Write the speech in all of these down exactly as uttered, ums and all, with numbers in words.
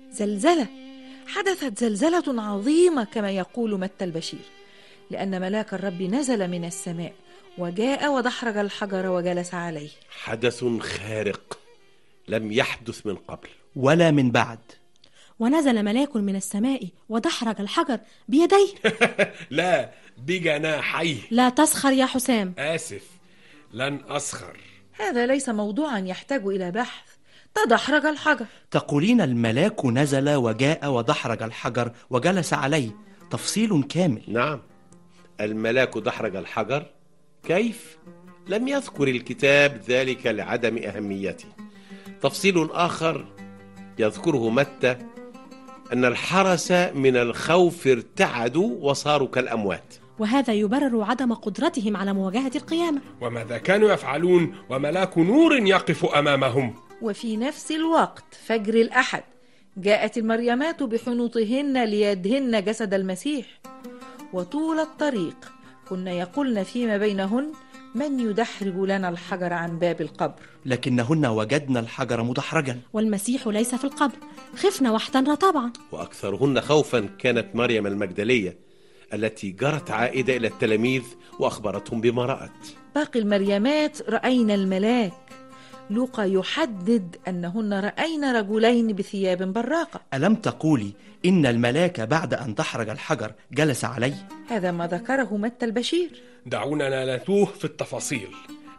زلزلة، حدثت زلزلة عظيمة كما يقول متى البشير، لأن ملاك الرب نزل من السماء وجاء ودحرج الحجر وجلس عليه. حدث خارق لم يحدث من قبل ولا من بعد. ونزل ملاك من السماء ودحرج الحجر بيديه. لا، بجناحيه. لا تسخر يا حسام. آسف، لن أسخر. هذا ليس موضوعا يحتاج إلى بحث. تدحرج الحجر. تقولين الملاك نزل وجاء ودحرج الحجر وجلس عليه، تفصيل كامل. نعم، الملاك دحرج الحجر. كيف؟ لم يذكر الكتاب ذلك لعدم أهميته. تفصيل آخر يذكره متى أن الحرس من الخوف ارتعدوا وصاروا كالأموات، وهذا يبرر عدم قدرتهم على مواجهة القيامة. وماذا كانوا يفعلون وملاك نور يقف أمامهم؟ وفي نفس الوقت فجر الأحد جاءت المريمات بحنوطهن ليدهن جسد المسيح، وطول الطريق كن يقولن فيما بينهن: من يدحرج لنا الحجر عن باب القبر؟ لكنهن وجدن الحجر مدحرجا والمسيح ليس في القبر، خفن واحتن طبعا. وأكثرهن خوفا كانت مريم المجدلية التي جرت عائدة إلى التلاميذ وأخبرتهم بما رأت. باقي المريمات رأينا الملاك. لوقا يحدد أنهن رأين رجلين بثياب براقة. ألم تقولي إن الملاك بعد أن دحرج الحجر جلس عليه؟ هذا ما ذكره متى البشير. دعونا نتوه في التفاصيل.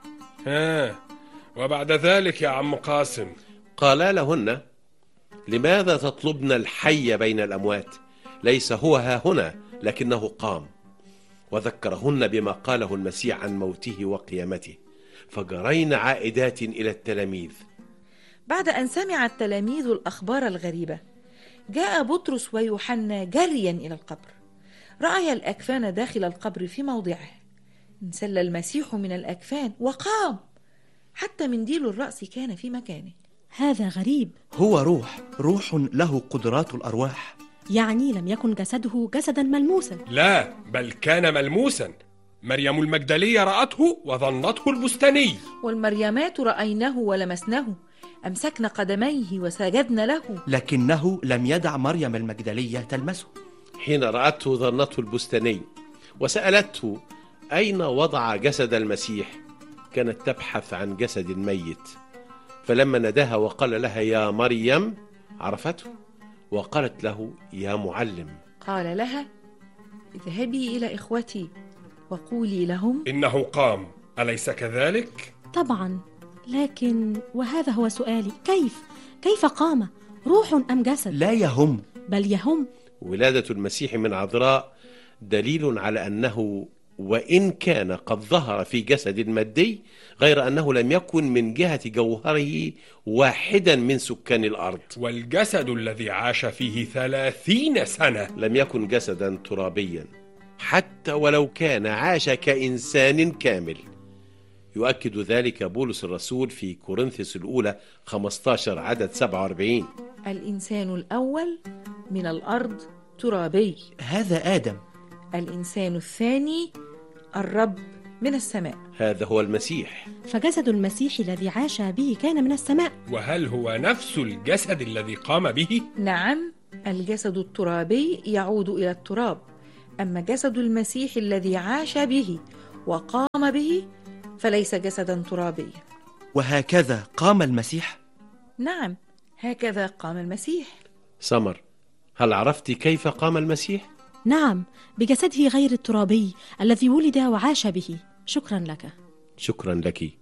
ها، وبعد ذلك يا عم قاسم؟ قال لهن: لماذا تطلبن الحي بين الأموات؟ ليس هو ها هنا، لكنه قام. وذكرهن بما قاله المسيح عن موته وقيامته، فجرين عائدات إلى التلاميذ. بعد أن سمع التلاميذ الأخبار الغريبة، جاء بطرس ويوحنا جريا إلى القبر. رأي الأكفان داخل القبر في موضعه. انسل المسيح من الأكفان وقام، حتى منديل الرأس كان في مكانه. هذا غريب. هو روح، روح له قدرات الأرواح. يعني لم يكن جسده جسدا ملموسا. لا، بل كان ملموسا. مريم المجدلية رأته وظنته البستاني، والمريمات رأيناه ولمسناه، أمسكن قدميه وسجدن له. لكنه لم يدع مريم المجدلية تلمسه. حين رأته ظنته البستاني وسألته أين وضع جسد المسيح، كانت تبحث عن جسد ميت. فلما نداها وقال لها يا مريم عرفته، وقالت له يا معلم. قال لها: اذهبي إلى إخوتي وقولي لهم إنه قام. أليس كذلك؟ طبعا، لكن وهذا هو سؤالي: كيف؟ كيف قام؟ روح أم جسد؟ لا يهم. بل يهم. ولادة المسيح من عذراء دليل على أنه وإن كان قد ظهر في جسد مادي، غير أنه لم يكن من جهة جوهره واحدا من سكان الأرض. والجسد الذي عاش فيه ثلاثين سنة لم يكن جسدا ترابيا، حتى ولو كان عاش كإنسان كامل. يؤكد ذلك بولس الرسول في كورنثوس الأولى خمسة عشر عدد سبعة وأربعين: الإنسان الأول من الأرض ترابي. هذا آدم. الإنسان الثاني الرب من السماء. هذا هو المسيح. فجسد المسيح الذي عاش به كان من السماء. وهل هو نفس الجسد الذي قام به؟ نعم، الجسد الترابي يعود إلى التراب، أما جسد المسيح الذي عاش به وقام به فليس جسدا ترابيا. وهكذا قام المسيح؟ نعم، هكذا قام المسيح. سمر، هل عرفت كيف قام المسيح؟ نعم، بجسده غير الترابي الذي ولد وعاش به. شكرا لك. شكرا لك.